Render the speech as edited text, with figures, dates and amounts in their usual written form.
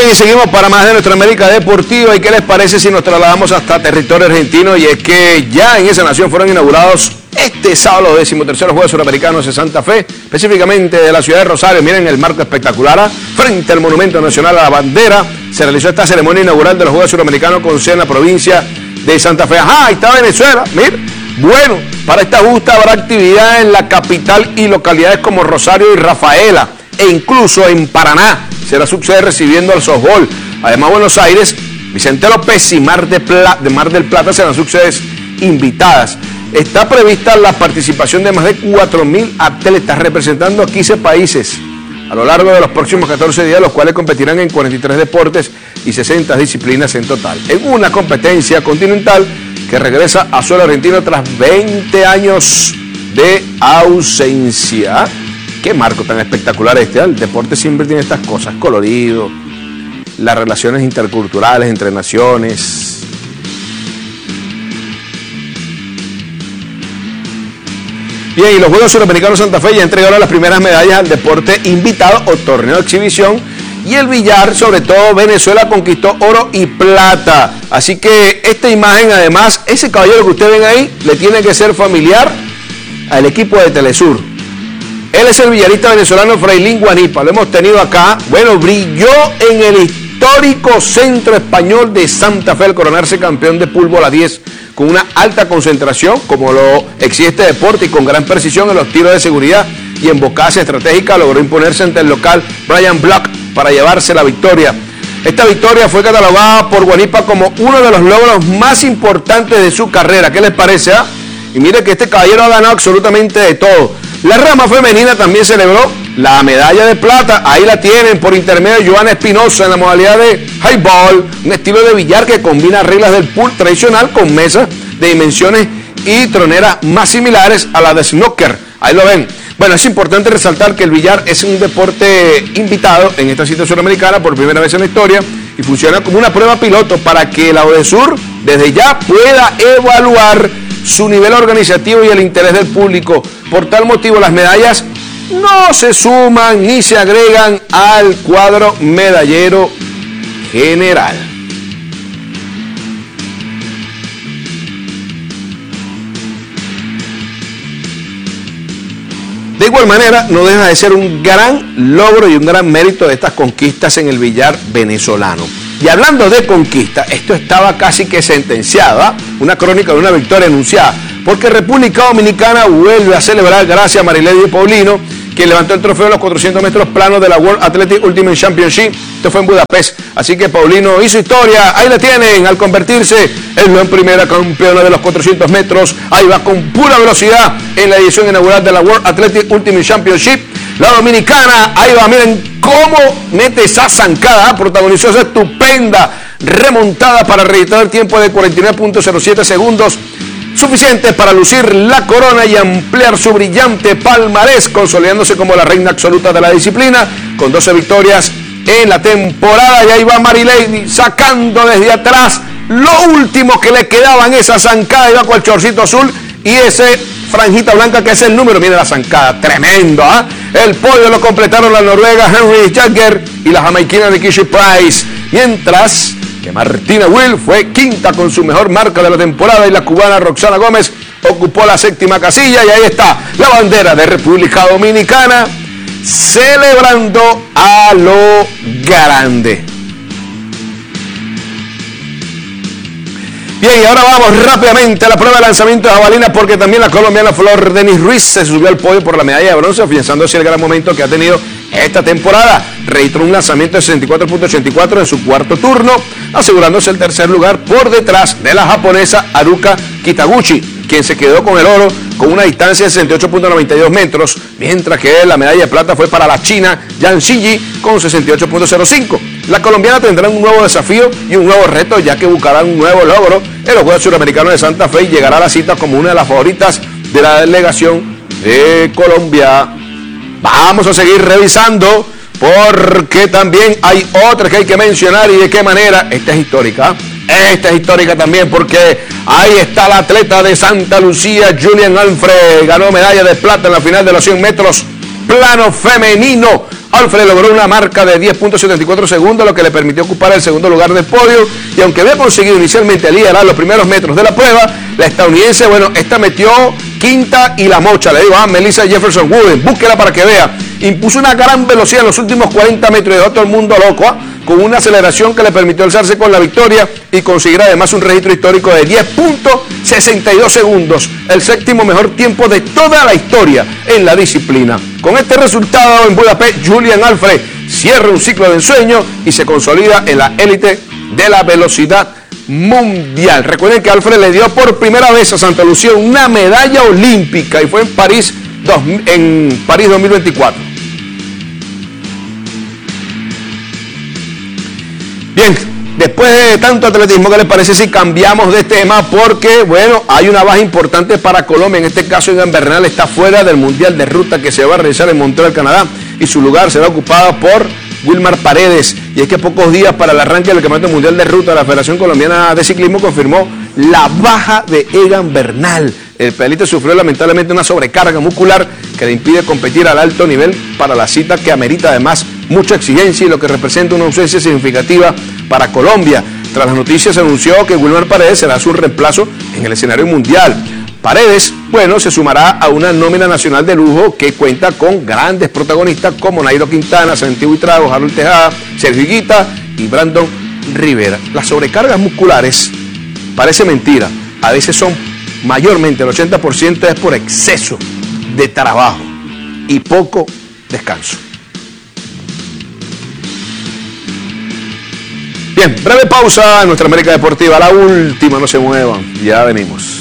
y seguimos para más de nuestra América Deportiva. ¿Y qué les parece si nos trasladamos hasta territorio argentino? Y es que ya en esa nación fueron inaugurados este sábado los 13º Juegos Suramericanos de Santa Fe, específicamente de la ciudad de Rosario. Miren el marco espectacular, frente al Monumento Nacional a la Bandera. Se realizó esta ceremonia inaugural de los Juegos Suramericanos con sede en la provincia de Santa Fe. Ajá, ahí está Venezuela, miren. Bueno, para esta justa habrá actividad en la capital y localidades como Rosario y Rafaela, e incluso en Paraná será su sede recibiendo al softball. Además, Buenos Aires, Vicente López y Mar del Plata serán sus sedes invitadas. Está prevista la participación de más de 4.000 atletas representando a 15 países a lo largo de los próximos 14 días, los cuales competirán en 43 deportes y 60 disciplinas en total, en una competencia continental que regresa a suelo argentino tras 20 años de ausencia. Qué marco tan espectacular este, ¿eh? El deporte siempre tiene estas cosas, colorido, las relaciones interculturales entre naciones. Bien, y los Juegos Suramericanos Santa Fe ya entregaron las primeras medallas al deporte invitado o torneo de exhibición, y el billar, sobre todo Venezuela, conquistó oro y plata. Así que esta imagen, además, ese caballero que ustedes ven ahí, le tiene que ser familiar al equipo de Telesur. Él es el billarista venezolano Frailín Guanipa, lo hemos tenido acá. Bueno, brilló en el histórico Centro Español de Santa Fe al coronarse campeón de pool bola 10, con una alta concentración, como lo exige este deporte, y con gran precisión en los tiros de seguridad y embocadas estratégicas, logró imponerse ante el local Brian Block para llevarse la victoria. Esta victoria fue catalogada por Guanipa como uno de los logros más importantes de su carrera. ¿Qué les parece? Y mire que este caballero ha ganado absolutamente de todo. La rama femenina también celebró la medalla de plata. Ahí la tienen por intermedio de Joana Espinosa en la modalidad de highball, un estilo de billar que combina reglas del pool tradicional con mesas de dimensiones y troneras más similares a la de snooker. Ahí lo ven. Bueno, es importante resaltar que el billar es un deporte invitado en esta cita suramericana por primera vez en la historia y funciona como una prueba piloto para que la UDESUR desde ya pueda evaluar su nivel organizativo y el interés del público. Por tal motivo, las medallas no se suman ni se agregan al cuadro medallero general. De igual manera, no deja de ser un gran logro y un gran mérito de estas conquistas en el billar venezolano. Y hablando de conquista, esto estaba casi que sentenciado, ¿eh? Una crónica de una victoria anunciada, porque República Dominicana vuelve a celebrar gracias a Marilady Paulino, quien levantó el trofeo de los 400 metros planos de la World Athletic Ultimate Championship. Esto fue en Budapest, así que Paulino hizo historia. Ahí la tienen, al convertirse en la primera campeona de los 400 metros. Ahí va con pura velocidad en la edición inaugural de la World Athletic Ultimate Championship. La dominicana, ahí va, miren cómo mete esa zancada, protagonizó esa estupenda remontada para registrar el tiempo de 49.07 segundos, suficientes para lucir la corona y ampliar su brillante palmarés, consolidándose como la reina absoluta de la disciplina, con 12 victorias en la temporada. Y ahí va Marilady sacando desde atrás lo último que le quedaba en esa zancada, iba con el chorcito azul y ese franjita blanca que es el número. Mira la zancada, tremendo, ¿eh? El podio lo completaron la noruega Henry Jagger y la jamaiquina Nikki Price, mientras que Martina Will fue quinta con su mejor marca de la temporada y la cubana Roxana Gómez ocupó la séptima casilla. Y ahí está la bandera de República Dominicana celebrando a lo grande. Bien, y ahora vamos rápidamente a la prueba de lanzamiento de jabalina, porque también la colombiana Flor Denis Ruiz se subió al podio por la medalla de bronce, afianzándose el gran momento que ha tenido esta temporada. Registró un lanzamiento de 64.84 en su cuarto turno, asegurándose el tercer lugar por detrás de la japonesa Haruka Kitaguchi, quien se quedó con el oro con una distancia de 68.92 metros, mientras que la medalla de plata fue para la china Yang Xiji con 68.05. La colombiana tendrá un nuevo desafío y un nuevo reto, ya que buscará un nuevo logro en los Juegos Suramericanos de Santa Fe y llegará a la cita como una de las favoritas de la delegación de Colombia. Vamos a seguir revisando, porque también hay otras que hay que mencionar, y de qué manera. Esta es histórica. Esta es histórica también, porque ahí está la atleta de Santa Lucía, Julian Alfred, ganó medalla de plata en la final de los 100 metros plano femenino. Alfred logró una marca de 10.74 segundos, lo que le permitió ocupar el segundo lugar del podio. Y aunque había conseguido inicialmente liderar los primeros metros de la prueba, la estadounidense, bueno, esta metió quinta y la mocha. Le digo a Melissa Jefferson Wooden, búsquela para que vea. Impuso una gran velocidad en los últimos 40 metros y dejó a todo el mundo loco, con una aceleración que le permitió alzarse con la victoria y conseguir además un registro histórico de 10.62 segundos, el séptimo mejor tiempo de toda la historia en la disciplina. Con este resultado en Budapest, Julian Alfred cierra un ciclo de ensueño y se consolida en la élite de la velocidad mundial. Recuerden que Alfred le dio por primera vez a Santa Lucía una medalla olímpica y fue en París 2024. Bien, después de tanto atletismo, ¿qué les parece si cambiamos de tema? Porque, bueno, hay una baja importante para Colombia. En este caso, Egan Bernal está fuera del Mundial de Ruta que se va a realizar en Montreal, Canadá. Y su lugar será ocupado por Wilmar Paredes. Y es que pocos días para el arranque del Campeonato Mundial de Ruta, la Federación Colombiana de Ciclismo confirmó la baja de Egan Bernal. El pedalista sufrió lamentablemente una sobrecarga muscular que le impide competir al alto nivel para la cita, que amerita además mucha exigencia y lo que representa una ausencia significativa para Colombia. Tras las noticias se anunció que Wilmar Paredes será su reemplazo en el escenario mundial. Paredes, bueno, se sumará a una nómina nacional de lujo que cuenta con grandes protagonistas como Nairo Quintana, Santiago Buitrago, Harold Tejada, Sergio Higuita y Brandon Rivera. Las sobrecargas musculares, parece mentira, a veces son mayormente, el 80% es por exceso de trabajo y poco descanso. Bien, breve pausa en nuestra América Deportiva, la última, no se muevan, ya venimos.